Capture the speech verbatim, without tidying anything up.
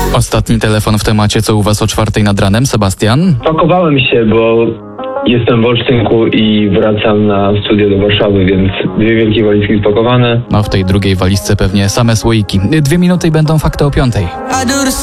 Ostatni telefon w temacie, co u was o czwartej nad ranem, Sebastian? Pakowałem się, bo jestem w Olsztynku i wracam na studia do Warszawy, więc dwie wielkie walizki spakowane. No w tej drugiej walizce pewnie same słoiki. Dwie minuty i będą fakty o piątej.